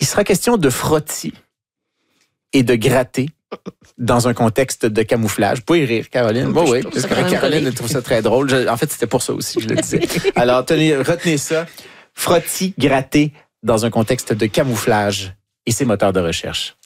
Il sera question de frottis et de gratter dans un contexte de camouflage. Vous pouvez rire, Caroline. Bon, oui, parce que Caroline trouve ça très drôle. En fait, c'était pour ça aussi que je le disais. Alors, retenez ça. Frottis, gratter dans un contexte de camouflage et ses moteurs de recherche.